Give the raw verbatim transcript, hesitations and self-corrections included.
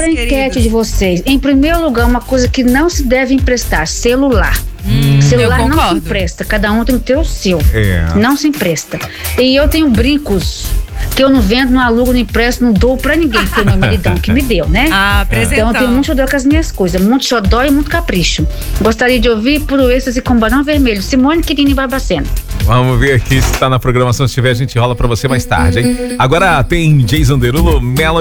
Agora a enquete queridos. de vocês. Em primeiro lugar, uma coisa que não se deve emprestar, celular. Hum, celular eu não se concordo. empresta, cada um tem que ter o seu. É. Não se empresta. E eu tenho brincos que eu não vendo, não alugo, não empresto, não dou pra ninguém, porque o meu maridão que me deu, né? Ah, Então apresentão. eu tenho muito xodó com as minhas coisas, muito xodó e muito capricho. Gostaria de ouvir Puro Êxtase com Barão Vermelho, Simone Quirino e Barbacena. Vamos ver aqui se tá na programação. Se tiver, a gente rola pra você mais tarde, hein? Agora tem Jason Derulo, Melody.